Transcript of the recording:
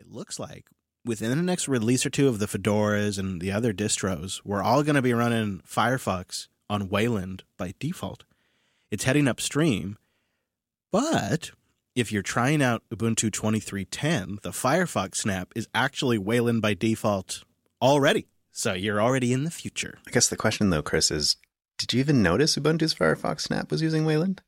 it looks like within the next release or two of the Fedoras and the other distros, we're all going to be running Firefox on Wayland by default. It's heading upstream, but if you're trying out Ubuntu 23.10, the Firefox snap is actually Wayland by default already. So you're already in the future. I guess the question, though, Chris, is did you even notice Ubuntu's Firefox snap was using Wayland?